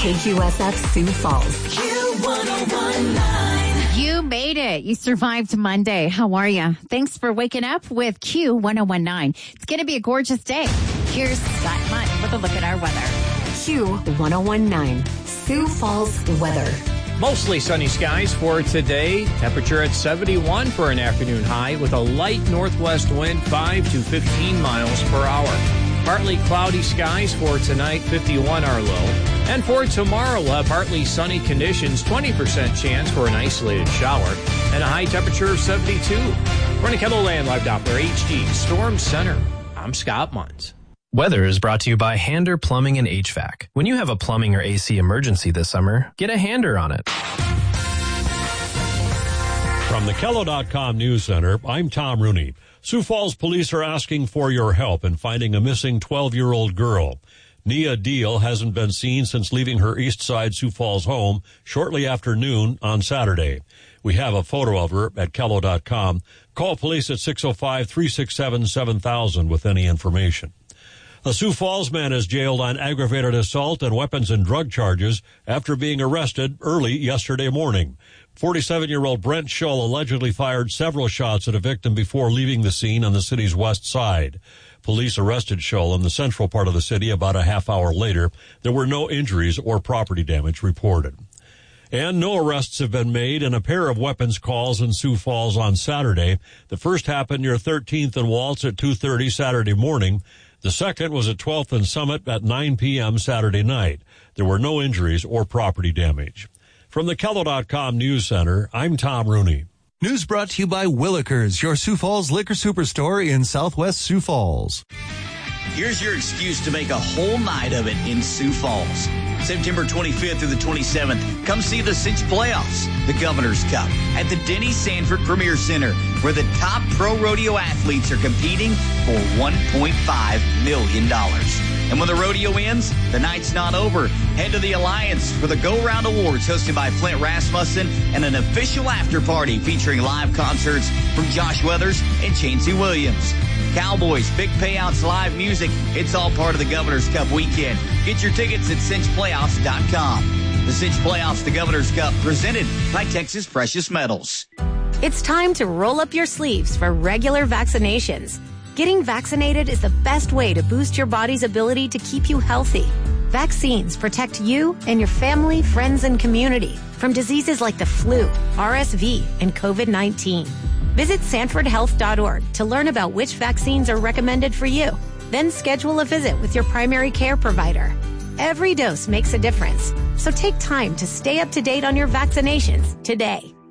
KQSF Sioux Falls. Q1019. You made it. You survived Monday. How are you? Thanks for waking up with Q1019. It's going to be a gorgeous day. Here's Scott Hunt with a look at our weather. Q1019. Sioux Falls weather. Mostly sunny skies for today. Temperature at 71 for an afternoon high with a light northwest wind 5 to 15 miles per hour. Partly cloudy skies for tonight, 51 our low. And for tomorrow, we'll have partly sunny conditions, 20% chance for an isolated shower, and a high temperature of 72. We're in KELOLAND Live Doppler HD Storm Center. I'm Scott Munz. Weather is brought to you by Hander Plumbing and HVAC. When you have a plumbing or AC emergency this summer, get a Hander on it. From the KELO.com News Center, I'm Tom Rooney. Sioux Falls police are asking for your help in finding a missing 12-year-old girl. Nia Deal hasn't been seen since leaving her East Side Sioux Falls home shortly after noon on Saturday. We have a photo of her at KELO.com. Call police at 605-367-7000 with any information. A Sioux Falls man is jailed on aggravated assault and weapons and drug charges after being arrested early yesterday morning. 47-year-old Brent Scholl allegedly fired several shots at a victim before leaving the scene on the city's west side. Police arrested Scholl in the central part of the city about a half hour later. There were no injuries or property damage reported. And no arrests have been made in a pair of weapons calls in Sioux Falls on Saturday. The first happened near 13th and Waltz at 2:30 Saturday morning. The second was at 12th and Summit at 9 p.m. Saturday night. There were no injuries or property damage. From the KELO.com News Center, I'm Tom Rooney. News brought to you by Willikers, your Sioux Falls liquor superstore in Southwest Sioux Falls. Here's your excuse to make a whole night of it in Sioux Falls. September 25th through the 27th, come see the Cinch Playoffs, the Governor's Cup, at the Denny Sanford Premier Center, where the top pro rodeo athletes are competing for $1.5 million. And when the rodeo ends, the night's not over. Head to the Alliance for the Go Round Awards hosted by Flint Rasmussen and an official after party featuring live concerts from Josh Weathers and Chancey Williams. Cowboys, big payouts, live music. It's all part of the Governor's Cup weekend. Get your tickets at cinchplayoffs.com. The Cinch Playoffs, the Governor's Cup, presented by Texas Precious Metals. It's time to roll up your sleeves for regular vaccinations. Getting vaccinated is the best way to boost your body's ability to keep you healthy. Vaccines protect you and your family, friends, and community from diseases like the flu, RSV, and COVID-19. Visit sanfordhealth.org to learn about which vaccines are recommended for you. Then schedule a visit with your primary care provider. Every dose makes a difference, so take time to stay up to date on your vaccinations today.